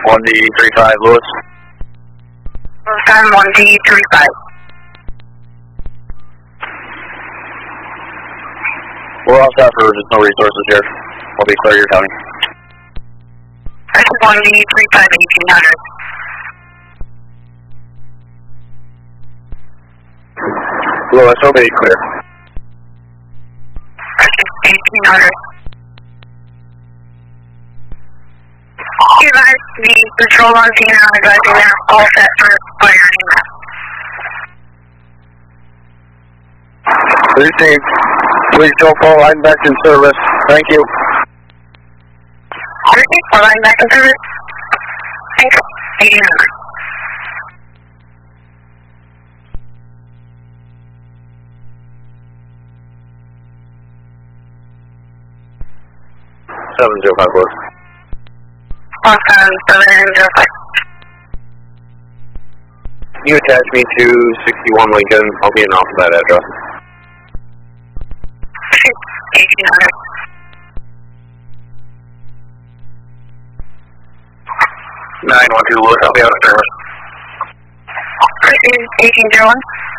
1D35 Lewis. Time 1D35. We're all set for just no resources here. I'll be clear your county. 1D35 1800. Lewis, obey clear. 1800. The patrol on scene and advising they're all set for firing map. Received. Please don't call line back in service. Thank you. Received. For line back in service. Thanks. 1800. Seven zero five four. Awesome. 705. You attach me to 61 Lincoln. I'll be in off of that address. 1800. 912 Lewis, I'll be out of service. Received. 1801.